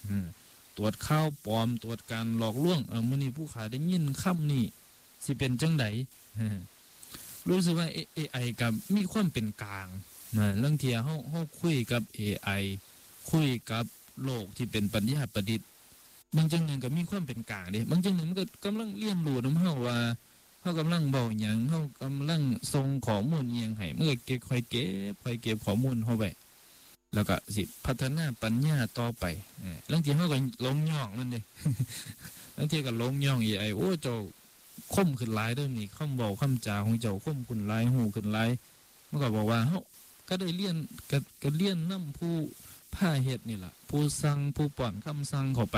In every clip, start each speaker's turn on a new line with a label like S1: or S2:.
S1: ตรวจข้าวปลอมตรวจการหลอกลวงมื้อนี้ผู้ขายได้ยินคำนี้สิเป็นจังไดรู้สึกว่า AI กับมีความเป็นกลางเรื่องเที่ยเฮาคุยกับ AI คุยกับโลกที่เป็นปัญญาประดิษฐ์บางจังหนึ่งก็มีความเป็นกลางเด้บางจังหนึ่งมันก็กำลังเรียนรู้นำเฮาว่าเฮากำลังเว้าหยังเฮากำลังส่งข้อมูลอิหยังให้มันก็ค่อยเก็บข้อมูลเฮาไว้แล้วก็สิพัฒนาปัญญาต่อไปบางทีเฮาก็ลงย่องมันเด้ บางทีก็ลงย่อง AI โอ้เจ้าคมขึ้นหลายเด้อนี่คำเว้าคำจาของเจ้าคมขึ้นหลายหูขึ้นหลายมันก็บอกว่าเฮาก็ได้เรียนก็เรียนนำผู้พาเฮ็ดนี่ล่ะผู้สั่งผู้ป้อนคำสั่งเข้าไป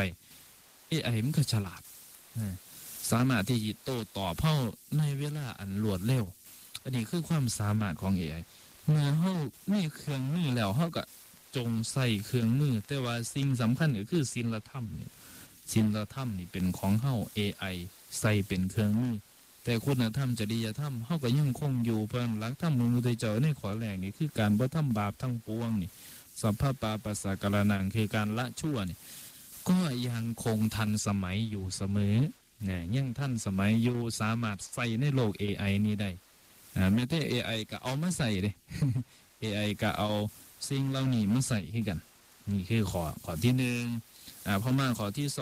S1: AI มันก็ฉลาดสามารถที่จะโต้ตอบเฮาในเวลาอันรวดเร็วอันนี้คือความสามารถของ AI เมื่อเฮามีเครื่องมือแล้วเฮาก็จงใส่เครื่องมือแต่ว่าสิ่งสำคัญก็คือศีลธรรมนี่ศีลธรรมนี่เป็นของเฮา AI ใส่เป็นเครื่องมือแต่คุณธรรมจริยธรรมเฮาก็ยังคงอยู่เพราะหลักธรรมของพระพุทธเจ้าในข้อแรกนี่คือการบ่ทำบาปทั้งปวงนี่สัพพปาปัสสะกรณังคือการละชั่วนี่ก็ยังคงทันสมัยอยู่เสมอยังทันสมัยอยู่สามารถใส่ในโลก AI นี้ได้แม้แต่ AI ก็เอามาใส่เด้ AI ก็เอาสิ่งเหล่านี้มาใส่ให้กันนี่คือข้อที่1พอมาข้อที่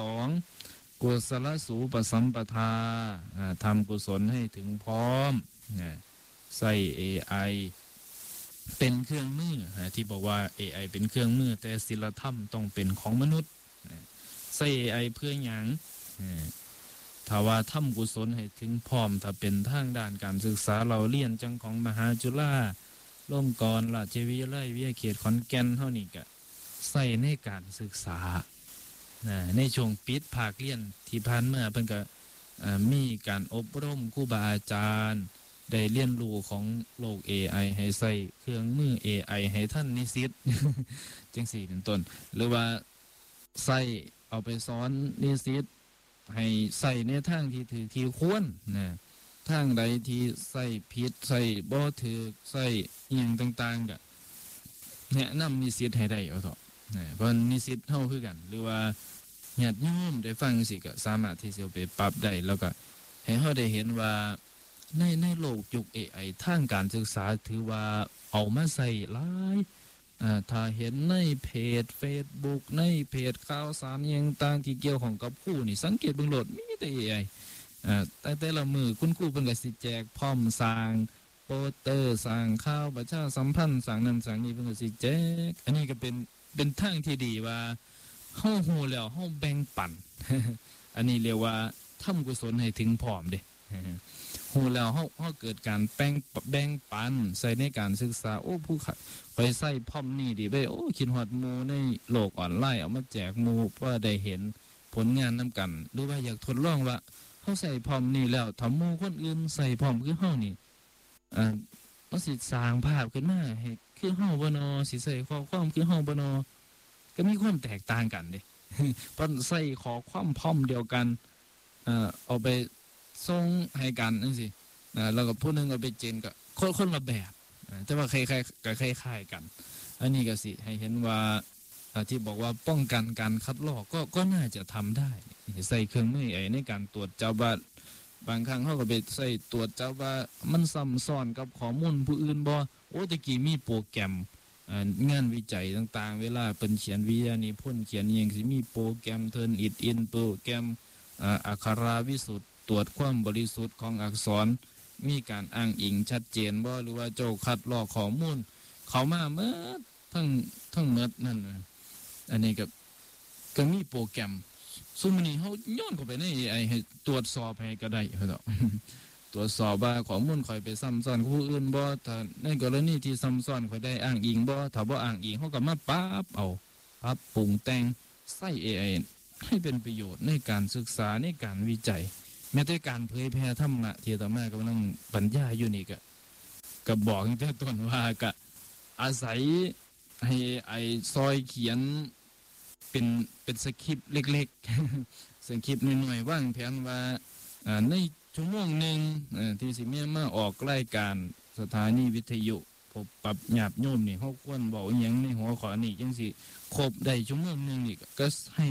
S1: 2กุศลสูปสัมปทาทำกุศลให้ถึงพร้อมใส่ AI เป็นเครื่องมือที่บอกว่า AI เป็นเครื่องมือแต่ศีลธรรมต้องเป็นของมนุษย์ใส่ AI เพื่อหยังถ้าว่าทำกุศลให้ถึงพร้อมถ้าเป็นทางด้านการศึกษาเราเรียนจังของมหาจุฬาลงกรณราชวิทยาลัยวิทยาเขตขอนแก่นเฮานี่ก็ใส่ในการศึกษาในช่วงปิดภาคเรียนที่ผ่านมาเพิ่นก็มีการอบรมครูบาอาจารย์ได้เรียนรู้ของโลก AI ให้ใส่เครื่องมือ AI ให้ท่านนิสิต จังซี่เป็นต้นหรือว่าใส่เอาไปสอนนิสิตให้ใส่ในทางที่ถูกที่ควรทางใดที่ใส่ผิดใส่บ่ถูกใส่อิหยังต่างๆก็แนะนำนิสิตให้ได้เอาเถาะเพราะนิสิตเฮาคือกันหรือว่าญาติโยมได้ฟังจังซี่ก็สามารถที่จะไปปรับได้แล้วก็ให้เฮาได้เห็นว่าในโลกยุค AI ทางการศึกษาถือว่าเอามาใส่หลายถ้าเห็นในเพจ Facebook ในเพจข่าวสารอิหยังต่างที่เกี่ยวของกับครูนี่สังเกตเบิ่งโลดมีแต่ AI แต่ละมือคุณครูเพิ่นก็สิแจกพร้อมสร้างโปสเตอร์สร้างข่าวประชาสัมพันธ์สร้างนั้นสร้างนี้เพิ่นก็สิแจกอันนี้ก็เป็นทางที่ดีว่าเฮาฮู้แล้วเฮาแบ่งปัน อันนี้เรียกว่าทำกุศลให้ถึงพร้อมเด้ ฮู้แล้วเฮาเกิดการแบ่งปันใส่ในการศึกษาโอ้ผู้ไปใส่พร้อมนี่ดีเว้ยโอ้คิดฮอดหมู่ในโลกออนไลน์เอามาแจกหมู่เพื่อได้เห็นผลงานนำกันหรือว่าอยากทดลองว่าเฮาใส่พร้อมนี่แล้วถ้าหมู่คนอื่นใส่พร้อมคือเฮานี่มันสิสร้างภาพขึ้นมาให้คือเฮาบ่นอสิใส่ข้อความคือเฮาบ่นอก็มีความแตกต่างกันเด้ เพิ่นใส่ข้อความพร้อมเดียวกันเอาไปส่งให้กันจังซี่แล้วก็ผู้นึงเอาไปเจนก็คนละแบบแต่ว่าคล้ายๆก็คล้ายๆกันอันนี้ก็สิให้เห็นว่าที่บอกว่าป้องกันการคัดลอกก็น่าจะทำได้ใส่เครื่องมือในการตรวจจับว่าบางครั้งเฮาก็ไปใส่ตรวจจับว่ามันซ้ำซ้อนกับข้อมูลผู้อื่นบ่โอ้ตะกี้มีโปรแกรมงานวิจัยต่างๆเวลาเพิ่นเขียนวิทยานิพนธ์เขียนอิหยังสิมีโปรแกรม Turnitin โปรแกรมอักขราวิสุทธิ์ตรวจความบริสุทธิ์ของอักษรมีการอ้างอิงชัดเจนบ่หรือว่าเจ้าคัดลอกข้อมูลเข้ามาหมดทั้งหมดนั่นอันนี้ก็มีโปรแกรมซุมื้อนี้เฮาย้อนเข้าไปใน AI ให้ตรวจสอบให้ก็ได้เนาะ ตรวจสอบว่าข้อมูลข่อยไปซ้ำซ้อนกับผู้อื่นบ่ถ้าในกรณีที่ซ้ำซ้อนข่อยได้อ้างอิงบ่ถ้าบ่อ้างอิงเฮาก็มาปรับปรุงแต่งใส่ AI ให้เป็นประโยชน์ในการศึกษาในการวิจัยแม้แต่การเผยแพร่ธรรมะที่อาตมากำลังบรรยายอยู่นี่ก็บอกตั้งแต่ต้นว่าก็อาศัยให้ไอ้ซอยเขียนเป็นสคริปต์เล็กๆ สคริปต์น้อยๆวางแผนว่าในชั่วโมงนึงที่สิมีมาออกรายการสถานีวิทยุพบปรับญาติโยมนี่เฮาควรเว้าอิหยังในหัวข้อนี้จังสิครบได้ชั่วโมงนึงนี่ก็ให้